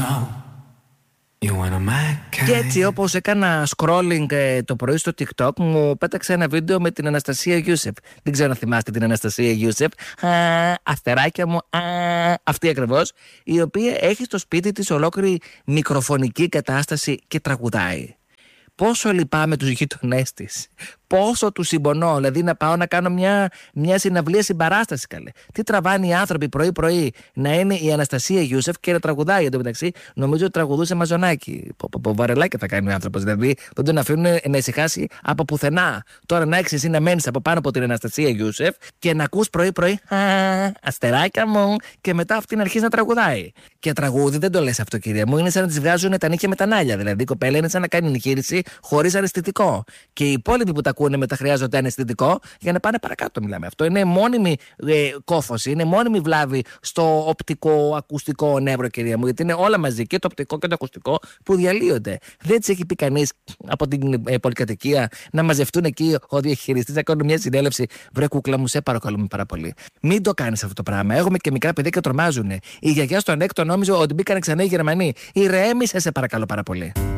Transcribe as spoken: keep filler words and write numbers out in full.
Και έτσι, όπως έκανα scrolling ε, το πρωί στο TikTok, μου πέταξε ένα βίντεο με την Αναστασία Γιούσεφ. Δεν ξέρω αν θυμάστε την Αναστασία Γιούσεφ. Α, αστεράκια μου, α, αυτή ακριβώς. Η οποία έχει στο σπίτι της ολόκληρη μικροφωνική κατάσταση και τραγουδάει. Πόσο λυπάμαι τους γείτονές της. Πόσο τους συμπονώ. Δηλαδή να πάω να κάνω μια, μια συναυλία συμπαράσταση, καλέ. Τι τραβάνε οι άνθρωποι πρωί-πρωί να είναι η Αναστασία Γιούσεφ και να τραγουδάει. Εν τω μεταξύ, νομίζω ότι τραγουδούσε μαζονάκι. Βαρελάκια θα κάνει ο άνθρωπος. Δηλαδή δεν τον αφήνουν να ησυχάσει από πουθενά. Τώρα να έχεις εσύ να μένεις από πάνω από την Αναστασία Γιούσεφ και να ακούς πρωί-πρωί αστεράκια μου, και μετά αυτή να αρχίσει να τραγουδάει. Και τραγούδι δεν το λες αυτό, κυρία μου. Είναι σαν να της βγάζουν τα νύχια με τα νάλια. Δηλαδή η κοπέλα είναι σαν να κάνει εγχείρηση χωρίς αναισθητικό. Και οι υπόλοιποι που τα ακούνε μετά χρειάζονται αναισθητικό για να πάνε παρακάτω. Μιλάμε. Αυτό είναι μόνιμη ε, κόφωση, είναι μόνιμη βλάβη στο οπτικό, ακουστικό νεύρο, κυρία μου. Γιατί είναι όλα μαζί, και το οπτικό και το ακουστικό, που διαλύονται. Δεν της έχει πει κανείς από την ε, πολυκατοικία να μαζευτούν εκεί ο διαχειριστής να κάνουν μια συνέλευση. Βρε κούκλα μου, σε παρακαλούμε πάρα πολύ. Μην το κάνεις αυτό το πράγμα. Έχουμε και μικρά παιδιά και τρομάζουν. Η γιαγιά στον έκτο νόμιζε ότι μπήκαν ξανά οι Γερμανοί. Ηρέμησε, σε παρακαλώ πάρα πολύ.